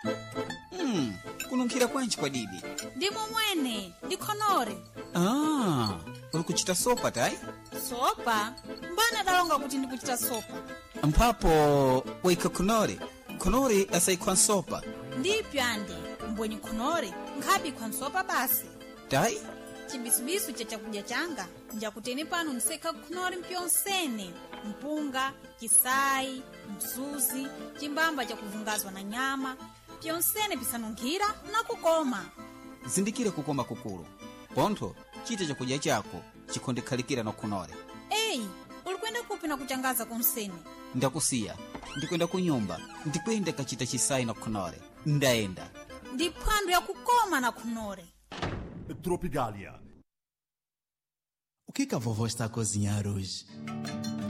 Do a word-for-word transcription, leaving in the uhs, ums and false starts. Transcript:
Hmm, kununkhira kwanji kwa didi? Ndi momwene ndi khonore. Ah, uli kuchita sopa tayi? Sopa? Mbana talonga kuti ndikuchita sopa. Mphapo waikha khonore khonore asayikhwa nsopa Ndipyo andi mbwenye khonore nkhabi khwa nsopa basi. tayi? Chibisubisu cha chakudya changa njakuteni pano nisekha khonore mpyonsene: mpunga, chisayi, msuzi, chimbamba chakuvungazwa na nyama, pyonsene pisanunkhira na kukoma. Zindikire kukoma kukulu pontho chita chakudya chako chikhondekhalikira na khonore. Eyi, uli kwenda kupi na kuchangaza kunsene? Ndakusiya ndikwenda kunyumba ndikwenda kachita chisayi na khonore ndayenda Ndi phwando ya kukoma na khonore. Tropicalia. O que que a vovó está a cozinhar hoje?